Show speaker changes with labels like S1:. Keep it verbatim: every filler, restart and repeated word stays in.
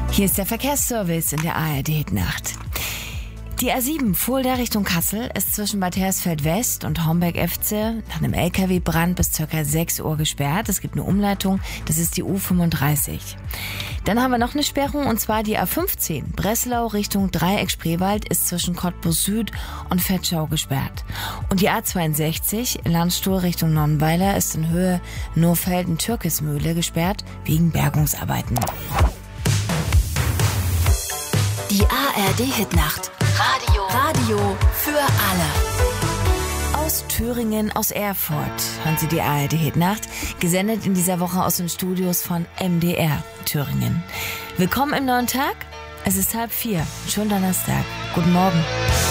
S1: Hier ist der Verkehrsservice in der A R D-Nacht. Die A sieben Fulda Richtung Kassel ist zwischen Bad Hersfeld West und Homberg-Efze nach einem L K W-Brand bis ca. sechs Uhr gesperrt. Es gibt eine Umleitung, das ist die U fünfunddreißig. Dann haben wir noch eine Sperrung, und zwar die A fünfzehn Breslau Richtung Dreieck-Spreewald ist zwischen Cottbus Süd und Vetschau gesperrt. Und die A zweiundsechzig Landstuhl Richtung Nonnweiler ist in Höhe Nofelden-Türkismühle gesperrt wegen Bergungsarbeiten.
S2: Die A R D-Hitnacht. Radio. Radio für alle.
S1: Aus Thüringen, aus Erfurt hören Sie die A R D-Hitnacht, gesendet in dieser Woche aus den Studios von M D R Thüringen. Willkommen im neuen Tag. Es ist halb vier. Schönen Donnerstag. Guten Morgen.